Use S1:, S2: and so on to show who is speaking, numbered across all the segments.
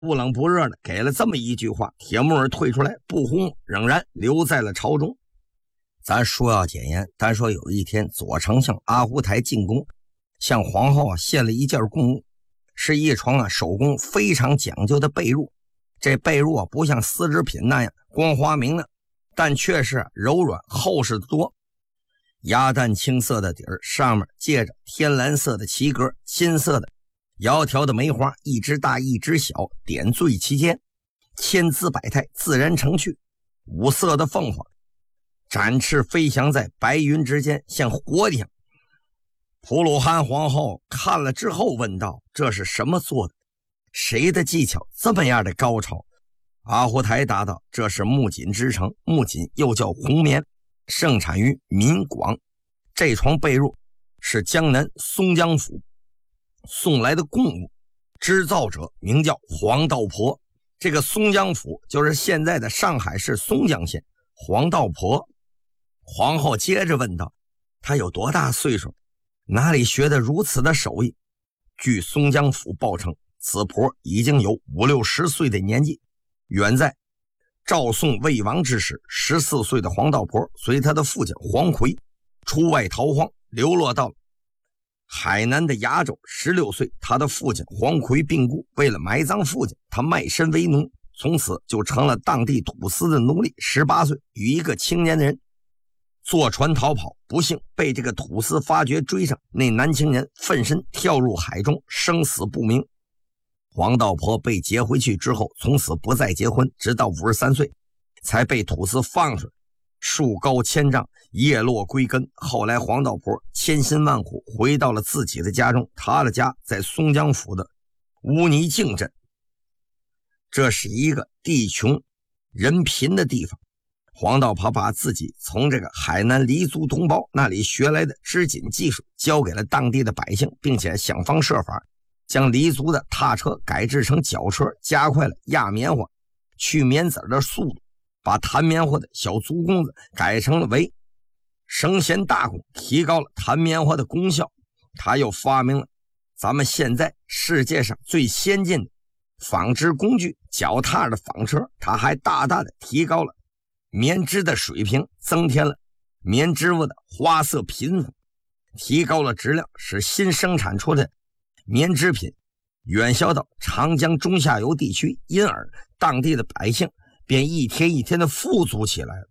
S1: 不冷不热的给了这么一句话，铁木儿退出来不轰，仍然留在了朝中。咱说要简言，单说有一天左丞相阿胡台进宫，向皇后献了一件贡物，是一床手工非常讲究的被褥。这被褥不像丝织品那样光滑明亮，但却是柔软厚实的多。鸭蛋青色的底儿，上面借着天蓝色的旗格，金色的窈窕的梅花，一只大一只小，点缀其间，千姿百态，自然成趣。五色的凤凰展翅飞翔在白云之间，像活的一样。普鲁汗皇后看了之后问道：这是什么做的？谁的技巧这么样的高超？阿胡台答道：这是木锦织成，木锦又叫红棉，盛产于闽广。这床被褥是江南松江府送来的贡物，织造者名叫黄道婆。这个松江府就是现在的上海市松江县。黄道婆，皇后接着问道：她有多大岁数？哪里学得如此的手艺？据松江府报称，此婆已经有50-60岁的年纪。远在赵宋魏王之时，14岁的黄道婆随他的父亲黄奎出外逃荒，流落到海南的崖州。16岁，他的父亲黄奎病故，为了埋葬父亲，他卖身为奴，从此就成了当地土司的奴隶。18岁，与一个青年人坐船逃跑，不幸被这个土司发觉追上，那男青年奋身跳入海中，生死不明。黄道婆被劫回去之后，从此不再结婚，直到53岁才被土司放出来，树高1000丈，叶落归根。后来黄道婆千辛万苦回到了自己的家中，她的家在松江府的乌泥泾镇，这是一个地穷人贫的地方。黄道婆把自己从这个海南黎族同胞那里学来的织锦技术交给了当地的百姓，并且想方设法将黎族的踏车改制成脚车，加快了压棉花去棉籽的速度，把弹棉花的小竹公子改成了为绳弦大弓，提高了弹棉花的功效。他又发明了咱们现在世界上最先进的纺织工具脚踏的纺车，他还大大的提高了棉织的水平，增添了棉织物的花色贫富，提高了质量，使新生产出的棉织品远销到长江中下游地区，因而当地的百姓便一天一天的富足起来了。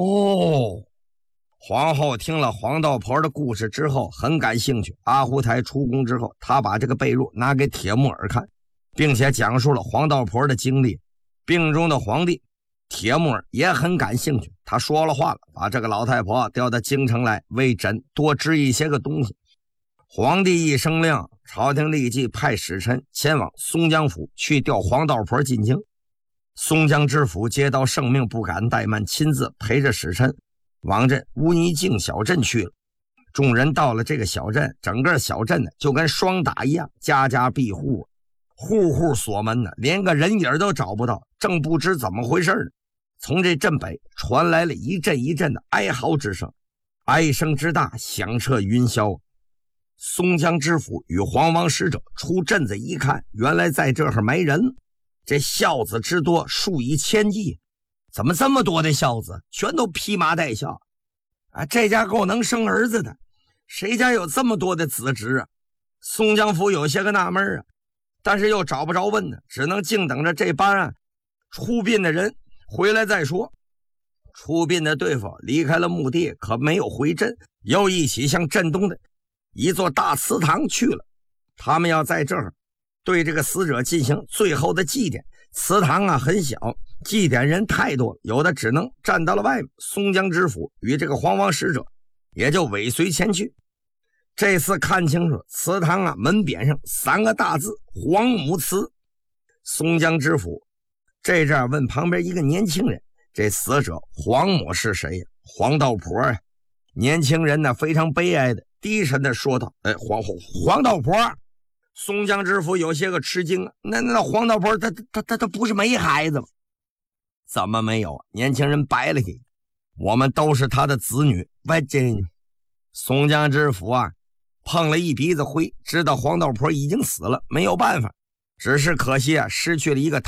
S1: 皇后听了黄道婆的故事之后很感兴趣。阿胡台出宫之后，他把这个被褥拿给铁木儿看，并且讲述了黄道婆的经历。病中的皇帝铁木儿也很感兴趣，他说了话了，把这个老太婆调到京城来为朕多织一些个东西。皇帝一声令，朝廷立即派使臣前往松江府去调黄道婆进京。松江知府接到圣命，不敢怠慢，亲自陪着使臣往这乌泥泾小镇去了。众人到了这个小镇，整个小镇呢就跟霜打一样，家家闭户，户户锁门呢，连个人影都找不到。正不知怎么回事呢，从这镇北传来了一阵一阵的哀嚎之声，哀声之大，响彻云霄。松江知府与黄王使者出镇子一看，原来在这儿没人，这孝子之多数以千计，怎么这么多的孝子，全都披麻戴孝啊！这家够能生儿子的，谁家有这么多的子侄啊？松江府有些个纳闷啊，但是又找不着问呢，只能静等着这班出殡的人回来再说。出殡的对付离开了墓地，可没有回镇，又一起向镇东的一座大祠堂去了。他们要在这儿对这个死者进行最后的祭奠。祠堂很小，祭奠人太多，有的只能站到了外面。松江知府与这个黄王使者也就尾随前去。这次看清楚，祠堂门匾上3个大字黄母祠。松江知府这阵问旁边一个年轻人，这死者黄母是谁呀？黄道婆呀。年轻人呢非常悲哀的低沉的说道：黄道婆。松江知府有些个吃惊啊，那黄道婆他不是没孩子吗？怎么没有？年轻人白了你，我们都是他的子女。松江知府碰了一鼻子灰，知道黄道婆已经死了，没有办法， 只是可惜啊，失去了一个